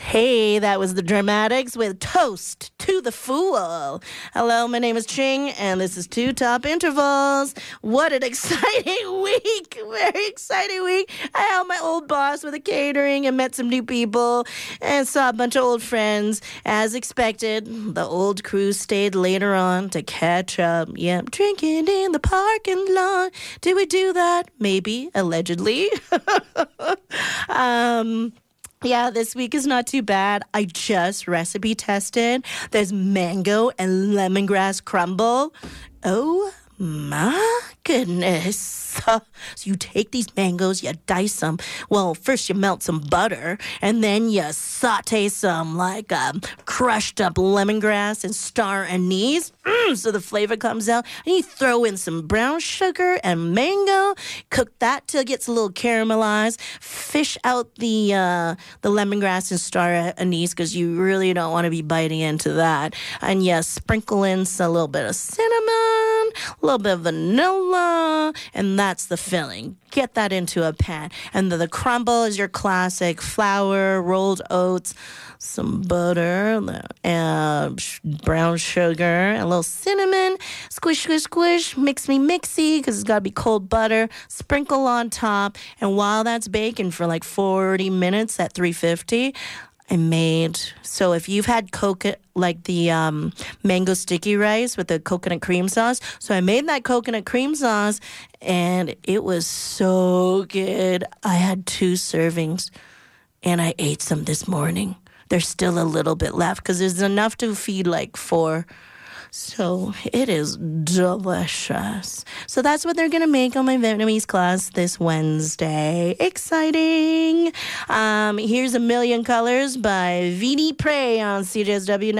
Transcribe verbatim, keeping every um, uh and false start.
Hey, that was the Dramatics with Toast to the Fool. Hello, my name is Ching, and this is Two Top Intervals. What an exciting week. Very exciting week. I helped my old boss with the catering and met some new people and saw a bunch of old friends. As expected, the old crew stayed later on to catch up. Yep, drinking in the parking lot. Did we do that? Maybe, allegedly. um... Yeah, this week is not too bad. I just recipe tested. There's mango and lemongrass crumble. Oh my goodness. So you take these mangoes, you dice them. Well, first you melt some butter, and then you saute some like um, crushed up lemongrass and star anise. Mm, so the flavor comes out. And you throw in some brown sugar and mango. Cook that till it gets a little caramelized. Fish out the uh, the lemongrass and star anise because you really don't want to be biting into that. And you sprinkle in a little bit of cinnamon, a little bit of vanilla, and that's the filling. Get that into a pan. And the, the crumble is your classic flour, rolled oats, some butter, uh, brown sugar, a little cinnamon. Squish, squish, squish. Mix me mixy because it's got to be cold butter. Sprinkle on top. And while that's baking for like forty minutes at three fifty, I made, so if you've had coconut, like the um, mango sticky rice with the coconut cream sauce. So I made that coconut cream sauce, and it was so good. I had two servings, and I ate some this morning. There's still a little bit left because there's enough to feed like four. So it is delicious. So that's what they're going to make on my Vietnamese class this Wednesday. Exciting. Um, here's A Million Colors by Vini Prey on C J S W